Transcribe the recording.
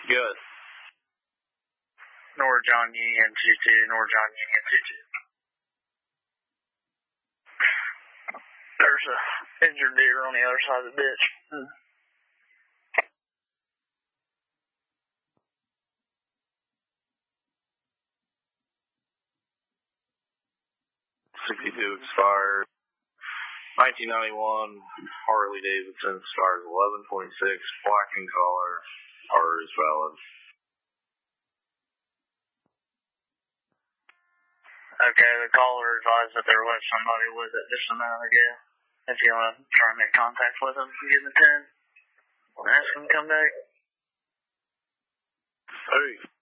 Good. North John Union 22, North John Union 22. There's a injured deer on the other side of the ditch. 62 expired. 1991 Harley Davidson stars 11.6, black in color. R is valid. Okay, the caller advised that there was somebody with it just a minute ago. If you want to try and make contact with them, give them a 10. Ask them to come back. Hey.